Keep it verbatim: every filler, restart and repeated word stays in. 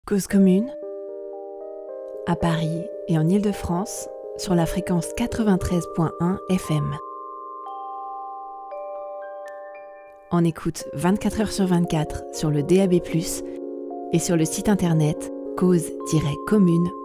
Cause commune, à Paris et en Île-de-France, sur la fréquence quatre-vingt-treize virgule un F M. On écoute vingt-quatre heures sur vingt-quatre sur le D A B plus, et sur le site internet cause tiret commune